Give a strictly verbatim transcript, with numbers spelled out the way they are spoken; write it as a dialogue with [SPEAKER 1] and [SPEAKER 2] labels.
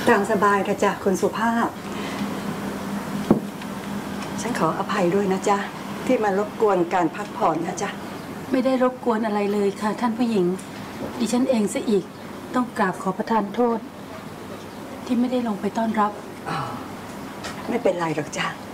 [SPEAKER 1] ตามสบายนะจ๊ะคุณสุภาพฉันขออภัยด้วยนะจ๊ะที่มารบกวนการพักผ่อนนะจ๊ะ
[SPEAKER 2] ไม่ได้รบกวนอะไรเลยค่ะท่านผู้หญิงดิฉันเองซะอีกต้องกราบขอประทานโทษที่ไม่ได้ลงไปต้อนรับ
[SPEAKER 1] ไม่เป็นไรหรอกจ้ะ